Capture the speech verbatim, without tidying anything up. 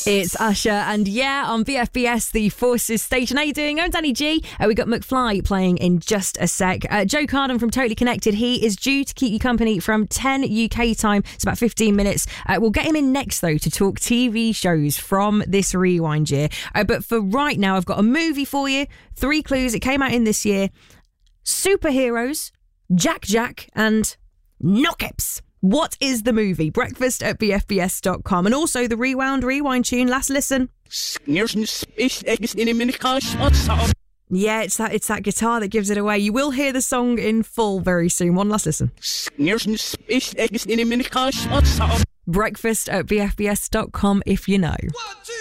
It's Usher and yeah, on B F B S, the Forces station. How you doing? I'm Danny G. Uh, we got McFly playing in just a sec. Uh, Joe Carden from Totally Connected. He is due to keep you company from ten U K time. It's about fifteen minutes. Uh, we'll get him in next, though, to talk T V shows from this rewind year. Uh, but for right now, I've got a movie for you. Three clues. It came out in this year. Superheroes, Jack Jack, and Knockips. What is the movie? Breakfast at b f b s dot com. And also the Rewound Rewind tune. Last listen. Yeah, it's that it's that guitar that gives it away. You will hear the song in full very soon. One last listen. Breakfast at b f b s dot com if you know. One, two.